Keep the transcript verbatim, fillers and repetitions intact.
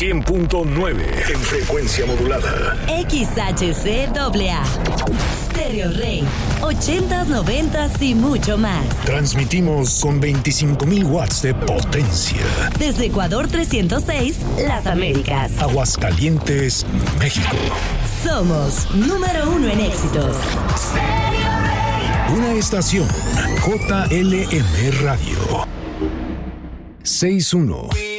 cien punto nueve en frecuencia modulada. X H C A A. Stereo Rey. ochentas, noventas y mucho más. Transmitimos con veinticinco mil watts de potencia. Desde Ecuador trescientos seis, Las Américas. Aguascalientes, México. Somos número uno en éxitos. Stereo Rey. Una estación J L M Radio. seis uno.